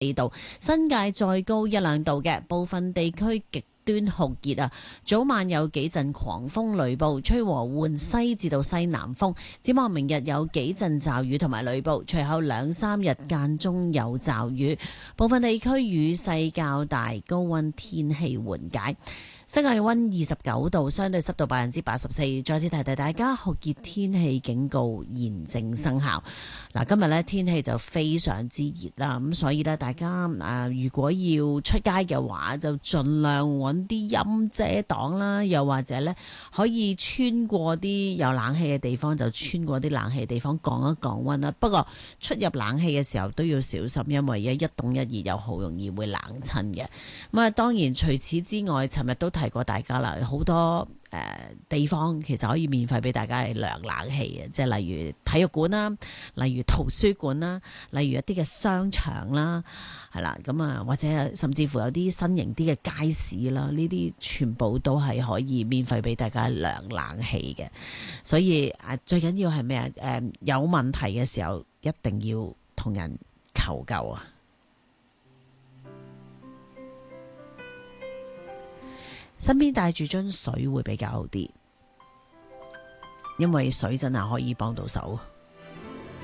度，新界再高1-2度嘅，部分地區極端酷熱啊！早晚有幾陣狂風雷暴，吹和緩西至到西南風。展望明日有幾陣驟雨同埋雷暴，隨後2-3日間中有驟雨，部分地區雨勢較大，高溫天氣緩解。室外溫29度，相對濕度84%。再次提提大家，酷熱天氣警告現正生效。嗱，今日呢天氣就非常之熱啦，咁所以呢，大家如果要出街嘅話，就盡量揾啲陰遮擋啦，又或者呢，可以穿過啲有冷氣嘅地方，就穿過啲冷氣嘅地方降一降溫啦。不過出入冷氣嘅時候都要小心，因為一凍一熱又好容易會冷親嘅。咁啊，當然除此之外，尋日都提過大家啦，好多地方其實可以免費俾大家係涼冷氣嘅，即係例如體育館啦，例如圖書館啦，例如一啲嘅商場啦，係啦，咁啊或者甚至乎有啲新型啲嘅街市啦，呢啲全部都係可以免費俾大家涼冷氣嘅。所以最緊要係咩啊？有問題嘅時候一定要同人求救啊！身邊帶住樽水會比較好啲，因為水真係可以幫到手。